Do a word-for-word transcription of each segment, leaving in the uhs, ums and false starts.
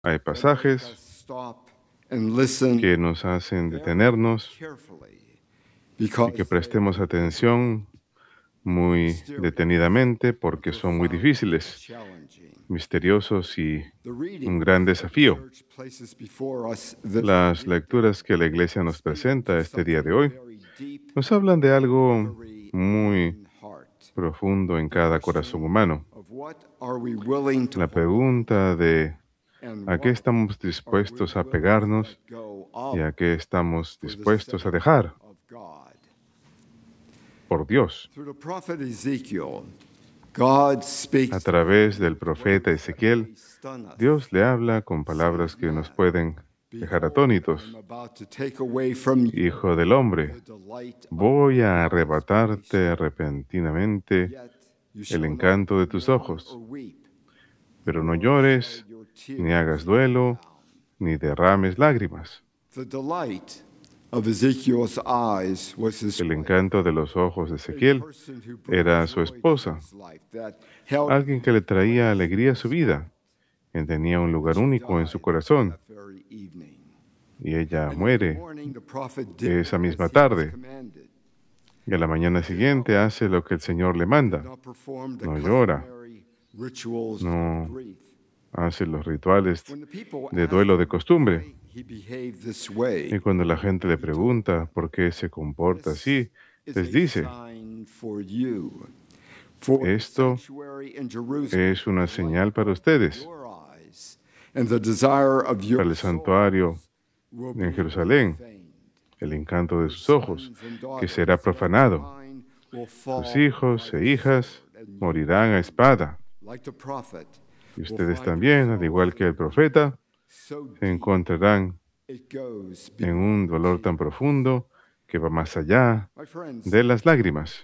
Hay pasajes que nos hacen detenernos y que prestemos atención muy detenidamente porque son muy difíciles, misteriosos y un gran desafío. Las lecturas que la Iglesia nos presenta este día de hoy nos hablan de algo muy profundo en cada corazón humano. La pregunta de ¿a qué estamos dispuestos a pegarnos y a qué estamos dispuestos a dejar por Dios? A través del profeta Ezequiel, Dios le habla con palabras que nos pueden dejar atónitos. Hijo del hombre, voy a arrebatarte repentinamente el encanto de tus ojos, pero no llores, ni hagas duelo, ni derrames lágrimas. El encanto de los ojos de Ezequiel era su esposa, alguien que le traía alegría a su vida, quien tenía un lugar único en su corazón. Y ella muere esa misma tarde. Y a la mañana siguiente hace lo que el Señor le manda. No llora, no hace los rituales de duelo de costumbre. Y cuando la gente le pregunta por qué se comporta así, les dice, esto es una señal para ustedes, para el santuario en Jerusalén, el encanto de sus ojos, que será profanado. Sus hijos e hijas morirán a espada. Y ustedes también, al igual que el profeta, se encontrarán en un dolor tan profundo que va más allá de las lágrimas.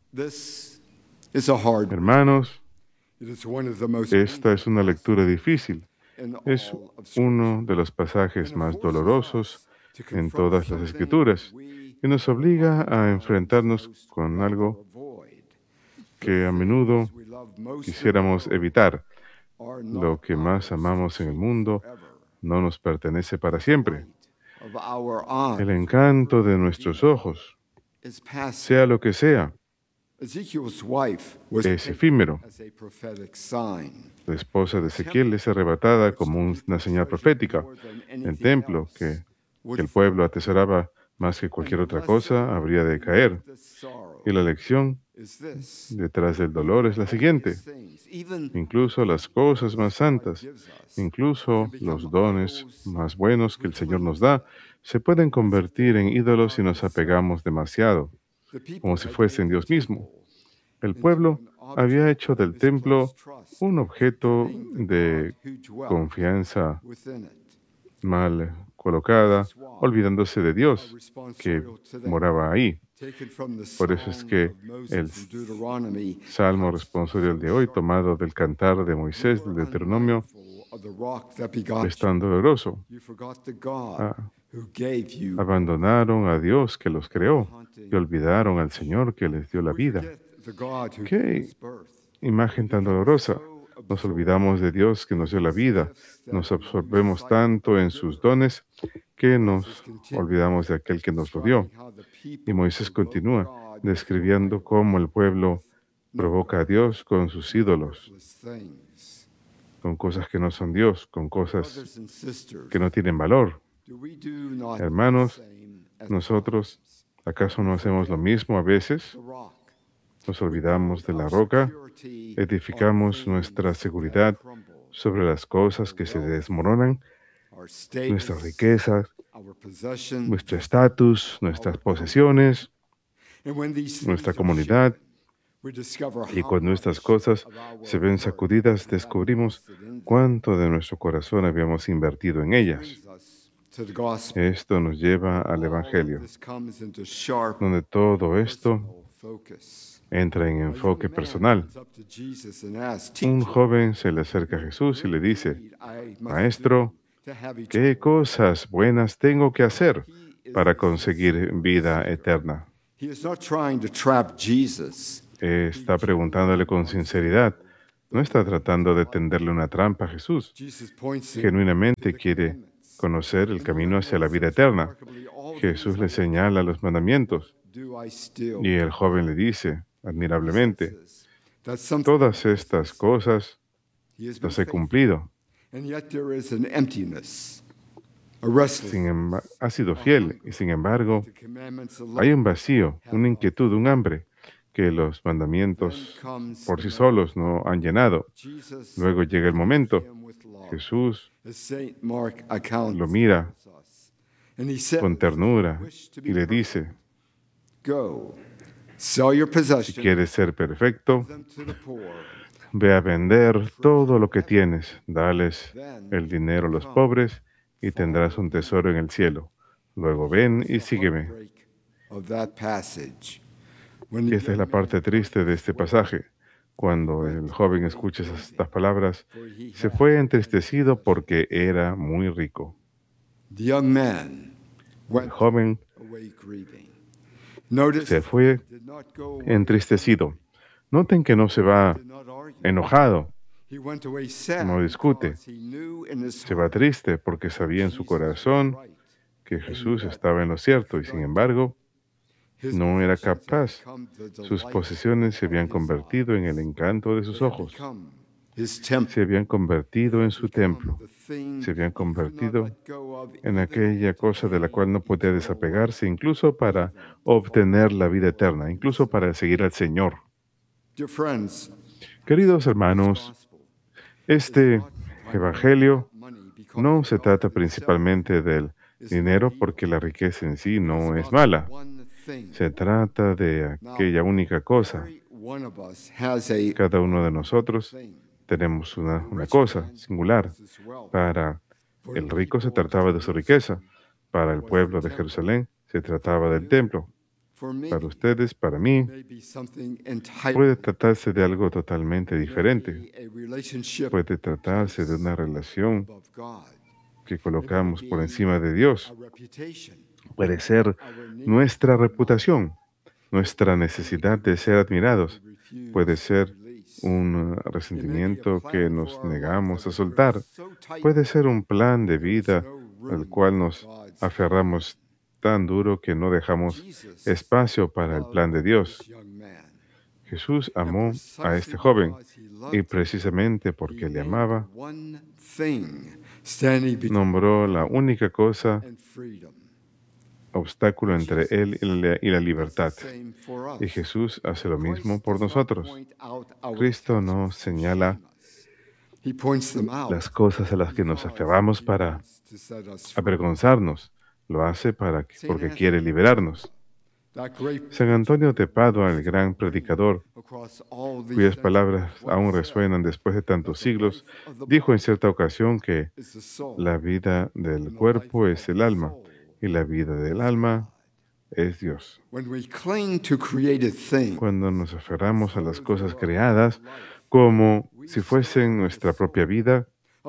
Hermanos, esta es una lectura difícil. Es uno de los pasajes más dolorosos en todas las Escrituras y nos obliga a enfrentarnos con algo que a menudo quisiéramos evitar. Lo que más amamos en el mundo no nos pertenece para siempre. El encanto de nuestros ojos, sea lo que sea, es efímero. La esposa de Ezequiel es arrebatada como una señal profética. El templo que, que el pueblo atesoraba más que cualquier otra cosa habría de caer. Y la lección detrás del dolor es la siguiente. Incluso las cosas más santas, incluso los dones más buenos que el Señor nos da, se pueden convertir en ídolos si nos apegamos demasiado, como si fuesen Dios mismo. El pueblo había hecho del templo un objeto de confianza mal colocada, olvidándose de Dios que moraba ahí. Por eso es que el salmo responsorial de hoy, tomado del cantar de Moisés, del Deuteronomio, es tan doloroso. Ah, abandonaron a Dios que los creó y olvidaron al Señor que les dio la vida. ¡Qué imagen tan dolorosa! Nos olvidamos de Dios que nos dio la vida, nos absorbemos tanto en sus dones que nos olvidamos de aquel que nos lo dio. Y Moisés continúa describiendo cómo el pueblo provoca a Dios con sus ídolos, con cosas que no son Dios, con cosas que no tienen valor. Hermanos, nosotros, ¿acaso no hacemos lo mismo a veces? Nos olvidamos de la roca, edificamos nuestra seguridad sobre las cosas que se desmoronan, nuestras riquezas, nuestro estatus, nuestras posesiones, nuestra comunidad. Y cuando estas cosas se ven sacudidas, descubrimos cuánto de nuestro corazón habíamos invertido en ellas. Esto nos lleva al Evangelio, donde todo esto entra en enfoque personal. Un joven se le acerca a Jesús y le dice, Maestro, ¿qué cosas buenas tengo que hacer para conseguir vida eterna? Está preguntándole con sinceridad. no está tratando de tenderle una trampa a Jesús. Genuinamente quiere conocer el camino hacia la vida eterna. Jesús le señala los mandamientos y el joven le dice admirablemente, todas estas cosas las he cumplido. Sin emba- ha sido fiel y sin embargo hay un vacío, una inquietud, un hambre que los mandamientos por sí solos no han llenado. Luego llega el momento. Jesús lo mira con ternura y le dice, si quieres ser perfecto, ve a vender todo lo que tienes, dales el dinero a los pobres y tendrás un tesoro en el cielo. Luego ven y sígueme. Y esta es la parte triste de este pasaje. Cuando el joven escucha estas palabras, se fue entristecido porque era muy rico. El joven se fue entristecido. Noten que no se va enojado, no discute, se va triste porque sabía en su corazón que Jesús estaba en lo cierto y sin embargo no era capaz. Sus posesiones se habían convertido en el encanto de sus ojos, se habían convertido en su templo, se habían convertido en aquella cosa de la cual no podía desapegarse, incluso para obtener la vida eterna, incluso para seguir al Señor. Queridos hermanos, este evangelio no se trata principalmente del dinero porque la riqueza en sí no es mala. Se trata de aquella única cosa. Cada uno de nosotros tenemos una, una cosa singular. Para el rico se trataba de su riqueza. Para el pueblo de Jerusalén se trataba del templo. Para ustedes, para mí, puede tratarse de algo totalmente diferente. Puede tratarse de una relación que colocamos por encima de Dios. Puede ser nuestra reputación, nuestra necesidad de ser admirados. Puede ser un resentimiento que nos negamos a soltar. Puede ser un plan de vida al cual nos aferramos tan duro que no dejamos espacio para el plan de Dios. Jesús amó a este joven y precisamente porque le amaba, nombró la única cosa obstáculo entre él y la, y la libertad. Y Jesús hace lo mismo por nosotros. Cristo nos señala las cosas a las que nos aferramos para avergonzarnos. Lo hace para, porque quiere liberarnos. San Antonio de Padua, el gran predicador, cuyas palabras aún resuenan después de tantos siglos, dijo en cierta ocasión que la vida del cuerpo es el alma y la vida del alma es Dios. Cuando nos aferramos a las cosas creadas como si fuesen nuestra propia vida,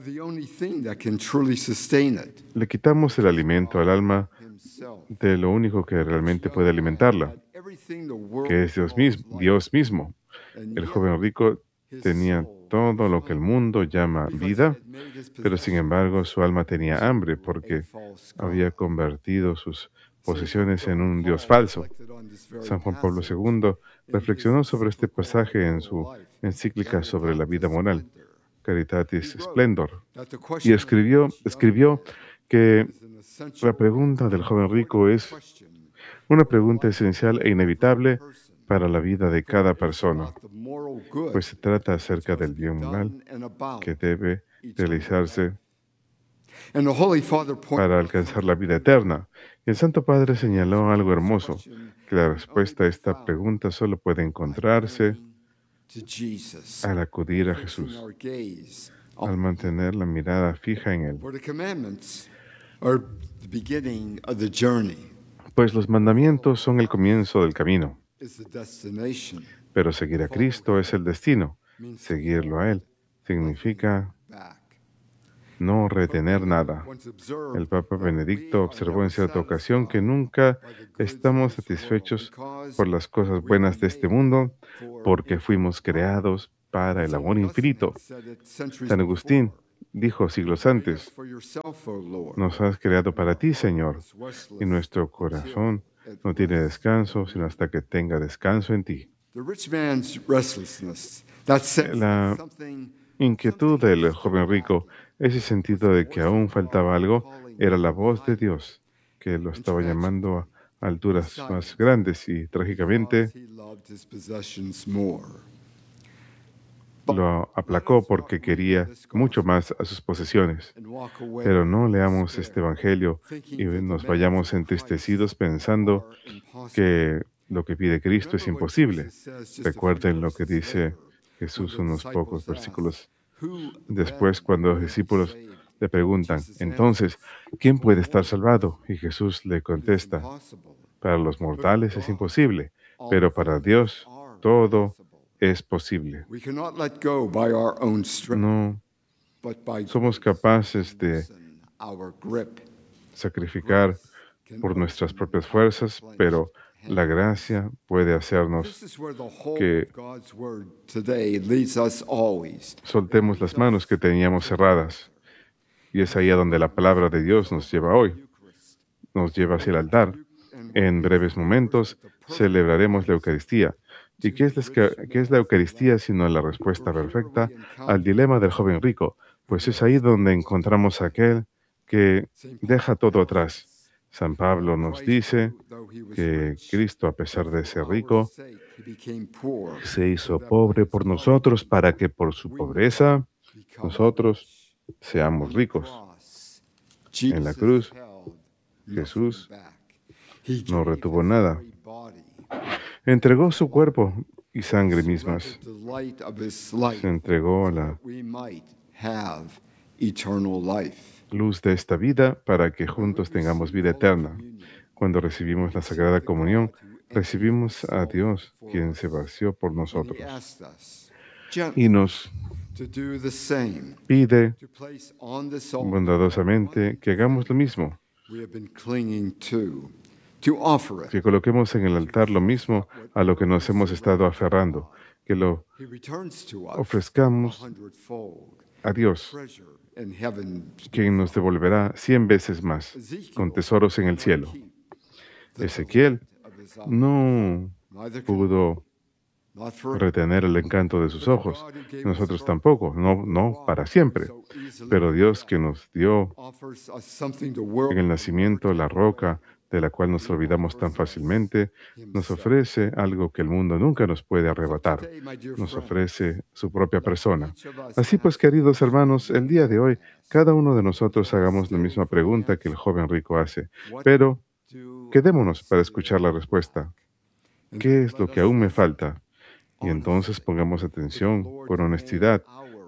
le quitamos el alimento al alma de lo único que realmente puede alimentarla, que es Dios mismo. Dios mismo. El joven rico tenía todo lo que el mundo llama vida, pero sin embargo su alma tenía hambre porque había convertido sus posesiones en un Dios falso. San Juan Pablo segundo reflexionó sobre este pasaje en su encíclica sobre la vida moral, Caritatis Splendor, y escribió, escribió que la pregunta del joven rico es una pregunta esencial e inevitable para la vida de cada persona, pues se trata acerca del bien moral que debe realizarse para alcanzar la vida eterna. Y el Santo Padre señaló algo hermoso, que la respuesta a esta pregunta solo puede encontrarse al acudir a Jesús, al mantener la mirada fija en Él. Pues los mandamientos son el comienzo del camino, pero seguir a Cristo es el destino. Seguirlo a Él significa no retener nada. El Papa Benedicto observó en cierta ocasión que nunca estamos satisfechos por las cosas buenas de este mundo, porque fuimos creados para el amor infinito. San Agustín dijo siglos antes, nos has creado para ti, Señor, y nuestro corazón no tiene descanso sino hasta que tenga descanso en ti. La inquietud del joven rico, ese sentido de que aún faltaba algo, era la voz de Dios, que lo estaba llamando a alturas más grandes y trágicamente lo aplacó porque quería mucho más a sus posesiones. Pero no leamos este evangelio y nos vayamos entristecidos pensando que lo que pide Cristo es imposible. Recuerden lo que dice Jesús unos pocos versículos después, cuando los discípulos le preguntan, entonces, ¿quién puede estar salvado? Y Jesús le contesta, para los mortales es imposible, pero para Dios todo es posible. No somos capaces de sacrificar por nuestras propias fuerzas, pero la gracia puede hacernos que soltemos las manos que teníamos cerradas. Y es ahí a donde la palabra de Dios nos lleva hoy. Nos lleva hacia el altar. En breves momentos celebraremos la Eucaristía. ¿Y qué es, la, qué es la Eucaristía sino la respuesta perfecta al dilema del joven rico? Pues es ahí donde encontramos a aquel que deja todo atrás. San Pablo nos dice que Cristo, a pesar de ser rico, se hizo pobre por nosotros para que por su pobreza nosotros seamos ricos. En la cruz, Jesús no retuvo nada. Entregó su cuerpo y sangre mismas. Se entregó a la luz de esta vida para que juntos tengamos vida eterna. Cuando recibimos la Sagrada Comunión, recibimos a Dios, quien se vació por nosotros. Y nos pide bondadosamente que hagamos lo mismo, que coloquemos en el altar lo mismo a lo que nos hemos estado aferrando, que lo ofrezcamos a Dios, quien nos devolverá cien veces más, con tesoros en el cielo. Ezequiel no pudo retener el encanto de sus ojos. Nosotros tampoco, no, no para siempre. Pero Dios, que nos dio en el nacimiento la roca de la cual nos olvidamos tan fácilmente, nos ofrece algo que el mundo nunca nos puede arrebatar. Nos ofrece su propia persona. Así pues, queridos hermanos, el día de hoy, cada uno de nosotros hagamos la misma pregunta que el joven rico hace. Pero quedémonos para escuchar la respuesta. ¿Qué es lo que aún me falta? Y entonces pongamos atención con honestidad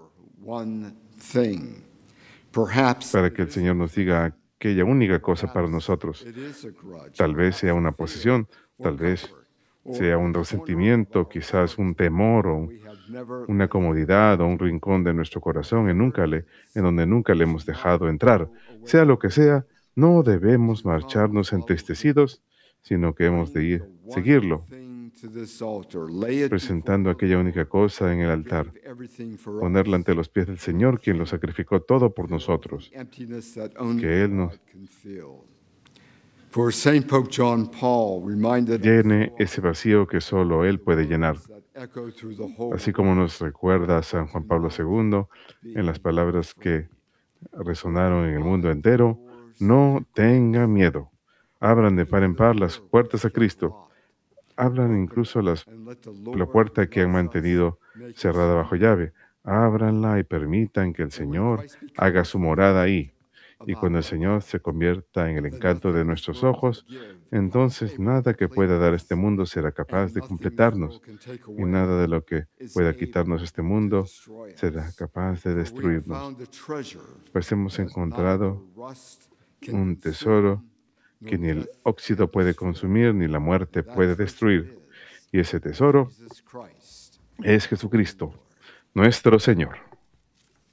para que el Señor nos diga aquella única cosa para nosotros. Tal vez sea una posesión, tal vez sea un resentimiento, quizás un temor o un, una comodidad o un rincón de nuestro corazón en, nunca le, en donde nunca le hemos dejado entrar. Sea lo que sea, no debemos marcharnos entristecidos, sino que hemos de ir, seguirlo, presentando aquella única cosa en el altar, ponerla ante los pies del Señor, quien lo sacrificó todo por nosotros, que Él nos llene ese vacío que solo Él puede llenar. Así como nos recuerda San Juan Pablo segundo en las palabras que resonaron en el mundo entero, no tenga miedo, abran de par en par las puertas a Cristo. Abran incluso las, la puerta que han mantenido cerrada bajo llave. Ábranla y permitan que el Señor haga su morada ahí. Y cuando el Señor se convierta en el encanto de nuestros ojos, entonces nada que pueda dar este mundo será capaz de completarnos. Y nada de lo que pueda quitarnos este mundo será capaz de destruirnos. Pues hemos encontrado un tesoro que ni el óxido puede consumir, ni la muerte puede destruir. Y ese tesoro es Jesucristo, nuestro Señor.